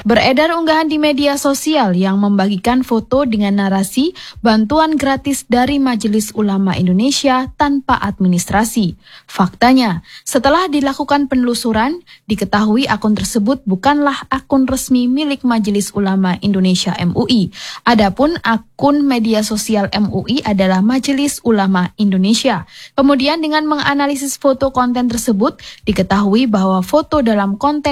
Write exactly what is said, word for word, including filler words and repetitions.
Beredar unggahan di media sosial yang membagikan foto dengan narasi bantuan gratis dari Majelis Ulama Indonesia tanpa administrasi. Faktanya, setelah dilakukan penelusuran, diketahui akun tersebut bukanlah akun resmi milik Majelis Ulama Indonesia M U I. Adapun akun media sosial M U I adalah Majelis Ulama Indonesia. Kemudian dengan menganalisis foto konten tersebut, diketahui bahwa foto dalam konten